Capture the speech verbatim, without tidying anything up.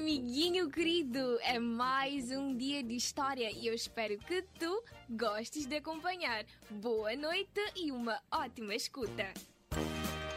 amiguinho querido, é mais um dia de história e eu espero que tu gostes de acompanhar. Boa noite e uma ótima escuta.